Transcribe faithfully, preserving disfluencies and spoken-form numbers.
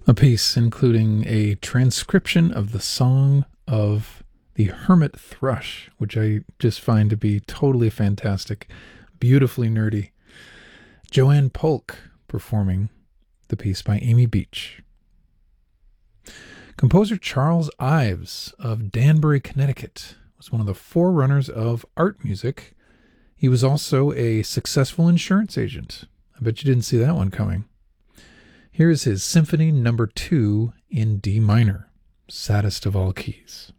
A piece including a transcription of the song of the hermit thrush, which I just find to be totally fantastic, beautifully nerdy. Joanne Polk performing the piece by Amy Beach. Composer Charles Ives of Danbury, Connecticut, was one of the forerunners of art music. He was also a successful insurance agent. I bet you didn't see that one coming. Here's his Symphony Number Two in D minor, saddest of all keys.